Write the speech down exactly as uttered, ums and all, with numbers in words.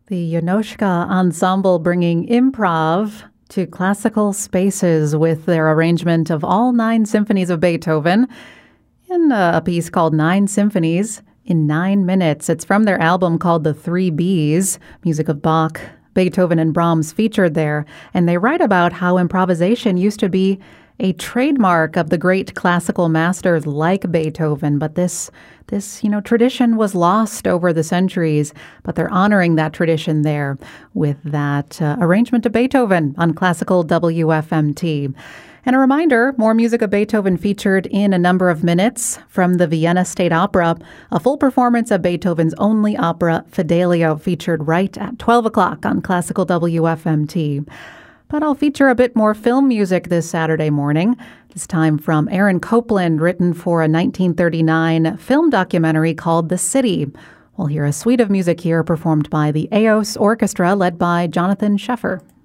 The Yonoshka Ensemble bringing improv to classical spaces with their arrangement of all nine symphonies of Beethoven in a piece called Nine Symphonies in Nine Minutes. It's from their album called The Three Bs, music of Bach, Beethoven, and Brahms featured there. And they write about how improvisation used to be a trademark of the great classical masters like Beethoven, but this this you know tradition was lost over the centuries. But they're honoring that tradition there with that uh, arrangement of Beethoven on Classical W F M T. And a reminder, more music of Beethoven featured in a number of minutes from the Vienna State Opera. A full performance of Beethoven's only opera, Fidelio, featured right at twelve o'clock on Classical W F M T. But I'll feature a bit more film music this Saturday morning, this time from Aaron Copland, written for a nineteen thirty-nine film documentary called The City. We'll hear a suite of music here performed by the Eos Orchestra, led by Jonathan Sheffer.